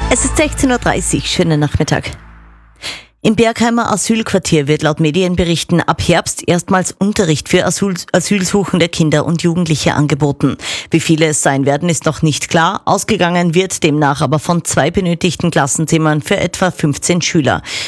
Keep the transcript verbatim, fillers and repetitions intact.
Es ist sechzehn Uhr dreißig, schönen Nachmittag. Im Bergheimer Asylquartier wird laut Medienberichten ab Herbst erstmals Unterricht für Asyl asylsuchende Kinder und Jugendliche angeboten. Wie viele es sein werden, ist noch nicht klar. Ausgegangen wird demnach aber von zwei benötigten Klassenzimmern für etwa fünfzehn Schüler.